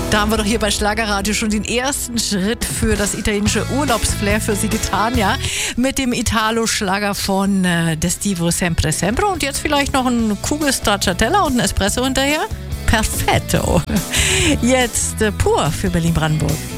Da haben wir doch hier bei Schlagerradio schon den ersten Schritt für das italienische Urlaubsflair für Sie getan, ja? Mit dem Italo-Schlager von D'Estivo Sempre Sempre. Und jetzt vielleicht noch ein Kugel Stracciatella und ein Espresso hinterher? Perfetto. Jetzt pur für Berlin-Brandenburg.